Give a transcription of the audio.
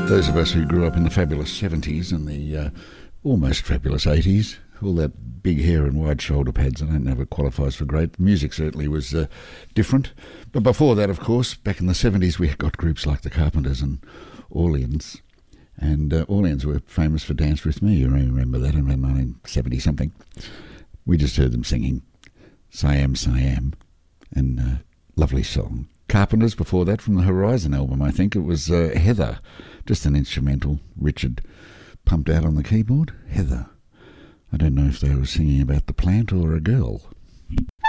Those of us who grew up in the fabulous 70s and the almost fabulous 80s, all that big hair and wide shoulder pads, I don't know if it qualifies for great. Music certainly was different. But before that, of course, back in the 70s, we got groups like the Carpenters and Orleans. And Orleans were famous for Dance With Me. You remember that in 1970-something. We just heard them singing Siam, Siam, and lovely song. Carpenters before that from the Horizon album, I think. It was Heather, just an instrumental. Richard pumped out on the keyboard. Heather. I don't know if they were singing about the plant or a girl.